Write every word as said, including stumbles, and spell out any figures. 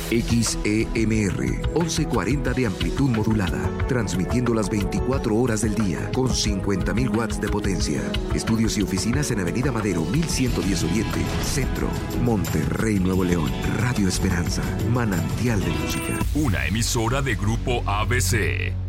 X E M R, once cuarenta de amplitud modulada, transmitiendo las veinticuatro horas del día con cincuenta mil watts de potencia. Estudios y oficinas en Avenida Madero, mil ciento diez Oriente, Centro, Monterrey, Nuevo León. Radio Esperanza, manantial de música. Una emisora de Grupo A B C.